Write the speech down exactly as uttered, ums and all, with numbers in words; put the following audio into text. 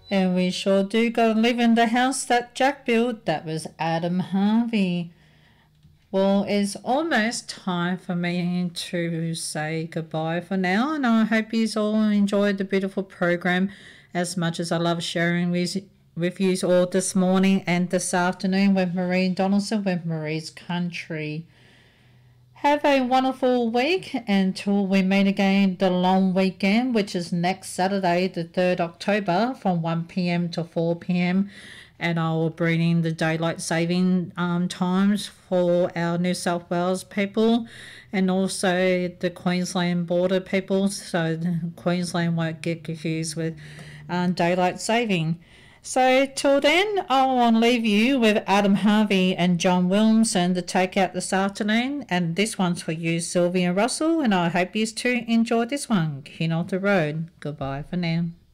And we sure do go live in the house that Jack built. That was Adam Harvey. Well, it's almost time for me to say goodbye for now, and I hope you all enjoyed the beautiful program as much as I love sharing with, with you all this morning and this afternoon with Marie Donaldson with Marie's Country. Have a wonderful week until we meet again the long weekend, which is next Saturday, the third of October from one p m to four p m And I will bring in the daylight saving um, times for our New South Wales people and also the Queensland border people, so Queensland won't get confused with um, daylight saving. So till then, I want to leave you with Adam Harvey and John Williamson to take out this afternoon. And this one's for you, Sylvia Russell, and I hope you too enjoyed this one. King of the Road. Goodbye for now.